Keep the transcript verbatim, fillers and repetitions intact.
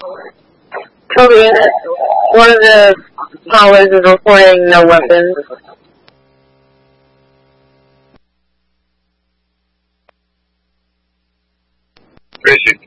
Toby, one of the callers is reporting no weapons. Tracy.